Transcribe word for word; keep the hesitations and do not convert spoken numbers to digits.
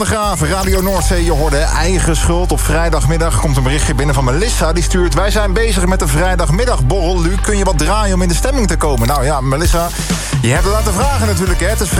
De Graaf, Radio Noordzee, je hoorde eigen schuld. Op vrijdagmiddag komt een berichtje binnen van Melissa. Die stuurt, wij zijn bezig met de vrijdagmiddagborrel. Luc, kun je wat draaien om in de stemming te komen? Nou ja, Melissa, je hebt het laten vragen natuurlijk, hè. Het is